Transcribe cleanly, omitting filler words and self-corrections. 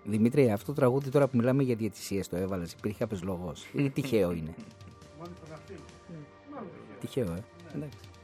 Δημήτρη, αυτό το τραγούδι τώρα που μιλάμε για διαιτησίες το έβαλες, υπήρχε κάποιος λόγος ή τυχαίο είναι? Τυχαίο, εντάξει.